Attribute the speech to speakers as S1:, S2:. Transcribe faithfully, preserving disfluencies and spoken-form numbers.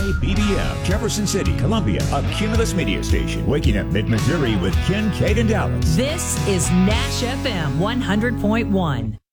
S1: K B B M, Jefferson City, Columbia, a Cumulus media station. Waking up mid-Missouri with Ken, Kate, and Dallas.
S2: This is Nash F M one hundred point one.